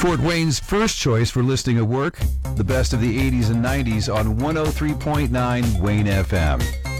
Fort Wayne's first choice for listing of work, the best of the 80s and 90s on 103.9 Wayne FM.